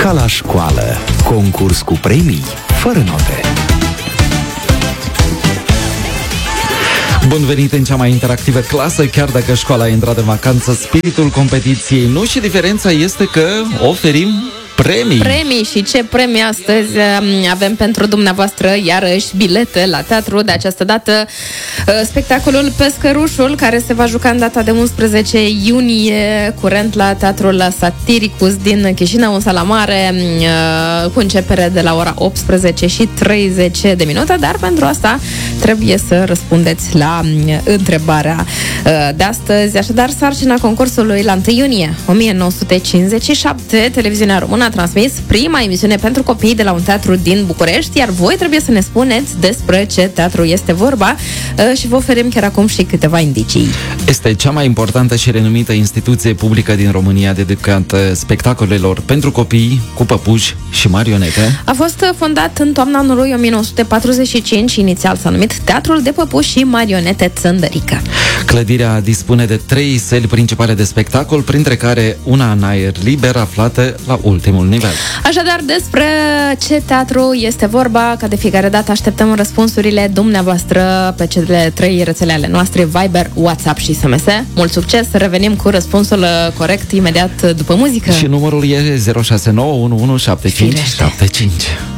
Ca la școală, concurs cu premii, fără note. Bun venit în cea mai interactivă clasă, chiar dacă școala a intrat în vacanță, spiritul competiției nu, și diferența este că oferim premii. Premii. Și ce premii astăzi avem pentru dumneavoastră? Iarăși bilete la teatru, de această dată spectacolul Pescărușul, care se va juca în data de 11 iunie, curent la Teatrul Satiricus din Chișinău, în Sala Mare, cu începere de la ora 18:30, dar pentru asta trebuie să răspundeți la întrebarea de astăzi. Așadar, sarcina concursului: la 1 iunie 1957, Televiziunea Română a transmis prima emisiune pentru copii de la un teatru din București, iar voi trebuie să ne spuneți despre ce teatru este vorba și vă oferim chiar acum și câteva indicii. Este cea mai importantă și renumită instituție publică din România dedicată spectacolelor pentru copii cu păpuși și marionete. A fost fondat în toamna anului 1945, inițial s-a numit Teatrul de Păpuși și Marionete Țăndărică. Clădirea dispune de 3 săli principale de spectacol, printre care una în aer liber, aflată la ultimul nivel. Așadar, despre ce teatru este vorba? Ca de fiecare dată așteptăm răspunsurile dumneavoastră pe cele 3 rețele ale noastre: Viber, WhatsApp și SMS. Mult succes! Revenim cu răspunsul corect imediat după muzică. Și numărul e 069 1175 75.